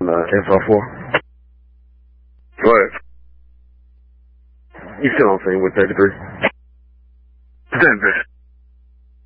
info 4. What? You still on scene with 33? Denver.